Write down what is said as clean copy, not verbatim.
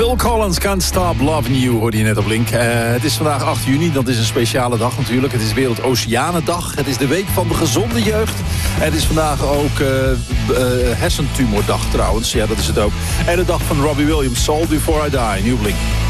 Phil Collins, Can't Stop Loving You, hoorde je net op Link. Het is vandaag 8 juni, dat is een speciale dag natuurlijk. Het is Wereldoceanendag, het is de week van de gezonde jeugd. En het is vandaag ook hersentumordag trouwens, ja dat is het ook. En de dag van Robbie Williams, Soul Before I Die, nieuw Blink.